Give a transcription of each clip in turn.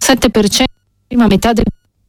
7% prima metà del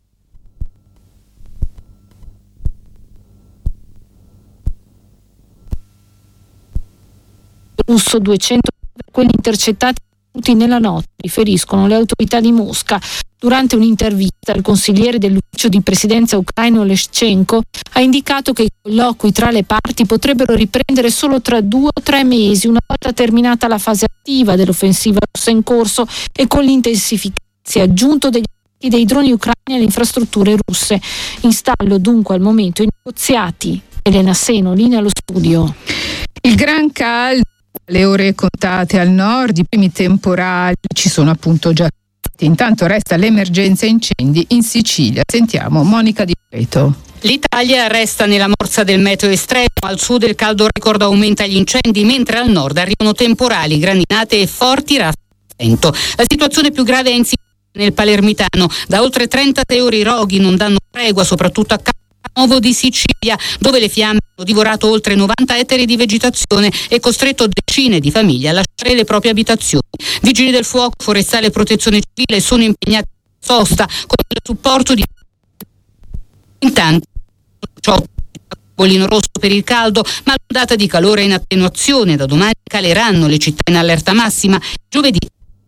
russo, 200 quelli intercettati nella notte, riferiscono le autorità di Mosca. Durante un'intervista, il consigliere dell'ufficio di presidenza ucraino Leshchenko ha indicato che i colloqui tra le parti potrebbero riprendere solo tra 2 o 3 mesi, una volta terminata la fase attiva dell'offensiva russa in corso e con l'intensificazione aggiunto dei droni ucraini alle infrastrutture russe. In stallo dunque al momento i negoziati. Elena Seno, linea allo studio. Il gran caldo, le ore contate al nord, i primi temporali ci sono appunto già. Intanto resta l'emergenza incendi in Sicilia. Sentiamo Monica Di Preto. L'Italia resta nella morsa del meteo estremo, al sud il caldo record aumenta gli incendi, mentre al nord arrivano temporali, grandinate e forti raffiche di vento. La situazione più grave è in Sicilia, nel Palermitano. Da oltre 36 ore i roghi non danno tregua, soprattutto a Nuovo di Sicilia, dove le fiamme hanno divorato oltre 90 ettari di vegetazione e costretto decine di famiglie a lasciare le proprie abitazioni. Vigili del fuoco, forestale e protezione civile sono impegnati in sosta con il supporto di intanto bolino rosso per il caldo, ma l'ondata di calore è in attenuazione. Da domani caleranno le città in allerta massima. Giovedì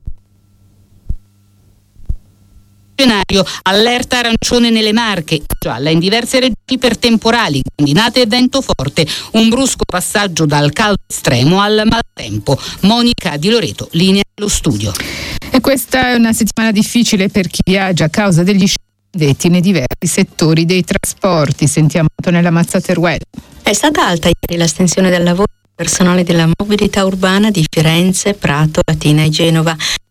allerta arancione nelle Marche, gialla in diverse regioni per temporali, grandinate e vento forte, un brusco passaggio dal caldo estremo al maltempo. Monica Di Loreto, linea allo studio. E questa è una settimana difficile per chi viaggia a causa degli detti nei diversi settori dei trasporti. Sentiamo Antonella Mazzateruel. È stata alta ieri l'astensione dal lavoro del personale della mobilità urbana di Firenze, Prato, Latina e Genova.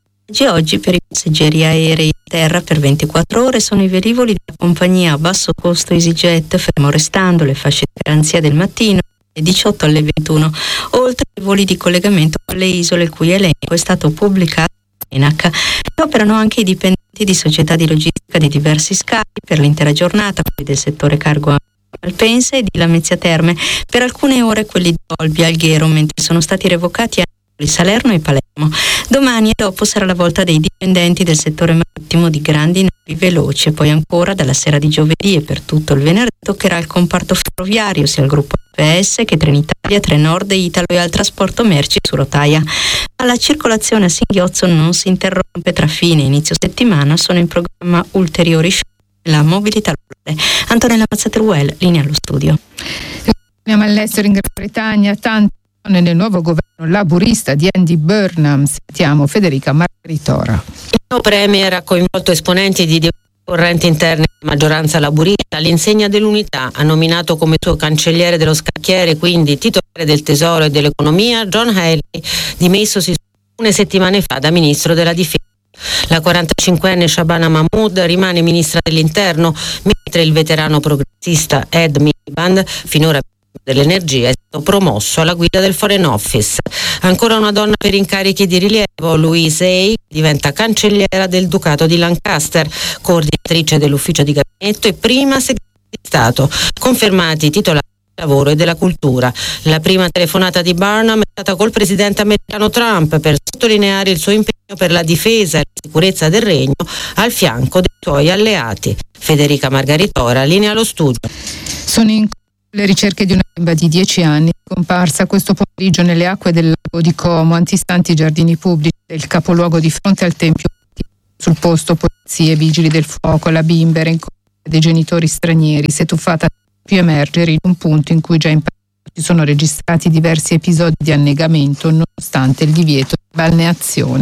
Oggi per i passeggeri aerei a terra per 24 ore sono i velivoli della compagnia a basso costo EasyJet, fermo restando le fasce di garanzia del mattino alle 18 alle 21, oltre ai voli di collegamento con le isole, il cui elenco è stato pubblicato in ENAC. Operano anche i dipendenti di società di logistica di diversi scavi per l'intera giornata, quelli del settore cargo Malpensa e di Lamezia Terme, per alcune ore quelli di Olbia, Alghero, mentre sono stati revocati anche di Salerno e Palermo. Domani e dopo sarà la volta dei dipendenti del settore marittimo di grandi navi veloci, e poi ancora dalla sera di giovedì e per tutto il venerdì toccherà il comparto ferroviario, sia il gruppo APS che Trenitalia, Trenord, Italo e al trasporto merci su rotaia. Ma la circolazione a Singhiozzo non si interrompe. Tra fine e inizio settimana sono in programma ulteriori show della mobilità locale. Antonella Mazzateruel, linea allo studio. Andiamo all'estero, in Gran Bretagna, tanto nel nuovo governo laburista di Andy Burnham. Sentiamo Federica Margaritora. Il nuovo premier ha coinvolto esponenti di diverse correnti interne di maggioranza laburista. All'insegna dell'unità ha nominato come suo cancelliere dello scacchiere, quindi titolare del tesoro e dell'economia, John Healey, dimessosi alcune settimane fa da ministro della difesa. La 45enne Shabana Mahmood rimane ministra dell'interno, mentre il veterano progressista Ed Miliband, finora dell'energia, è stato promosso alla guida del Foreign Office. Ancora una donna per incarichi di rilievo, Louise Hay, diventa cancelliera del Ducato di Lancaster, coordinatrice dell'ufficio di gabinetto e prima segretaria di Stato, confermati i titolari del lavoro e della cultura. La prima telefonata di Burnham è stata col presidente americano Trump per sottolineare il suo impegno per la difesa e la sicurezza del regno al fianco dei suoi alleati. Federica Margaritora, linea allo studio. Sono in le ricerche di una bimba di 10 anni comparsa questo pomeriggio nelle acque del lago di Como, antistanti i giardini pubblici del capoluogo di fronte al tempio. Sul posto polizie, vigili del fuoco, la bimba era in compagnia dei genitori stranieri, si è tuffata più emergere in un punto in cui già in passato si sono registrati diversi episodi di annegamento nonostante il divieto di balneazione.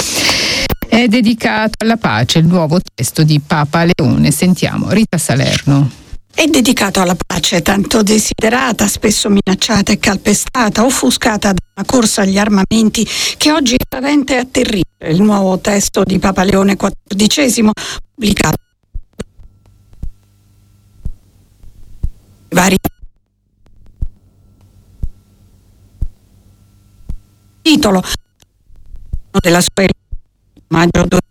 È dedicato alla pace il nuovo testo di Papa Leone. Sentiamo Rita Salerno. È dedicato alla pace, tanto desiderata, spesso minacciata e calpestata, offuscata da una corsa agli armamenti che oggi è veramente a terribile. Il nuovo testo di Papa Leone XIV, pubblicato vari titolo della sua maggio